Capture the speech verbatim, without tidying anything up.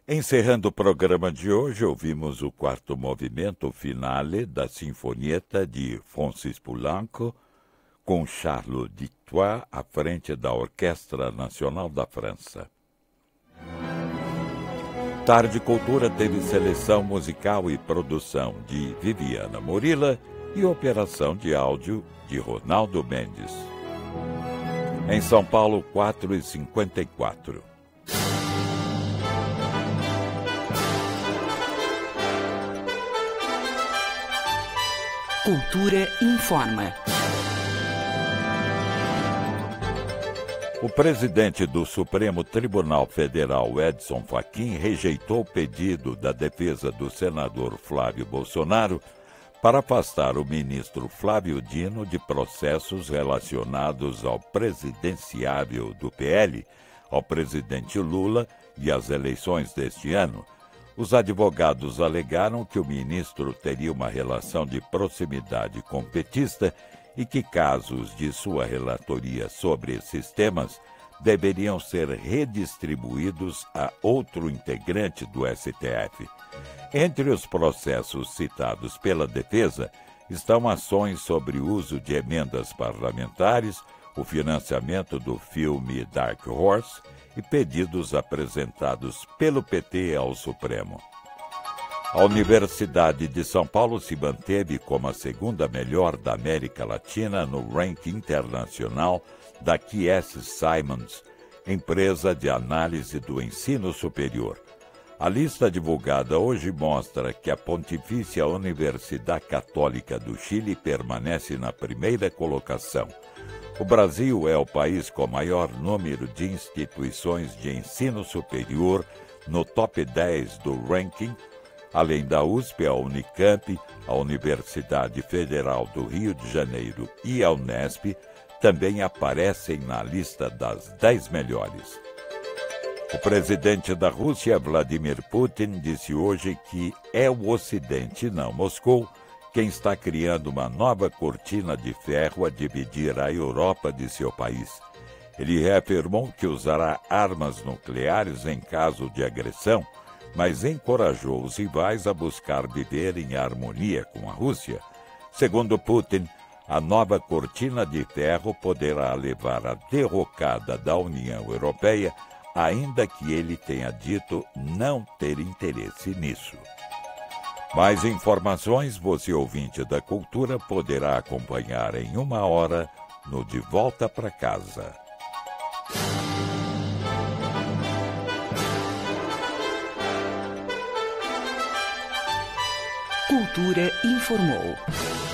Encerrando o programa de hoje, ouvimos o quarto movimento finale da Sinfonietta de Francis Poulenc, com Charles Dutoit à frente da Orquestra Nacional da França. Tarde Cultura teve seleção musical e produção de Viviana Morilla e operação de áudio de Ronaldo Mendes. Em São Paulo, quatro e cinquenta e quatro. Cultura informa. O presidente do Supremo Tribunal Federal, Edson Fachin, rejeitou o pedido da defesa do senador Flávio Bolsonaro para afastar o ministro Flávio Dino de processos relacionados ao presidenciável do P L, ao presidente Lula e às eleições deste ano. Os advogados alegaram que o ministro teria uma relação de proximidade com petista e que casos de sua relatoria sobre esses temas deveriam ser redistribuídos a outro integrante do S T F. Entre os processos citados pela defesa estão ações sobre o uso de emendas parlamentares, o financiamento do filme Dark Horse e pedidos apresentados pelo P T ao Supremo. A Universidade de São Paulo se manteve como a segunda melhor da América Latina no ranking internacional da Q S Simons, empresa de análise do ensino superior. A lista divulgada hoje mostra que a Pontifícia Universidade Católica do Chile permanece na primeira colocação. O Brasil é o país com maior número de instituições de ensino superior no top dez do ranking. Além da U S P, a Unicamp, a Universidade Federal do Rio de Janeiro e a Unesp também aparecem na lista das dez melhores. O presidente da Rússia, Vladimir Putin, disse hoje que é o Ocidente, não Moscou, quem está criando uma nova cortina de ferro a dividir a Europa de seu país. Ele reafirmou que usará armas nucleares em caso de agressão, mas encorajou os rivais a buscar viver em harmonia com a Rússia. Segundo Putin, a nova cortina de ferro poderá levar à derrocada da União Europeia, ainda que ele tenha dito não ter interesse nisso. Mais informações, você ouvinte da Cultura poderá acompanhar em uma hora no De Volta para Casa. Cultura informou.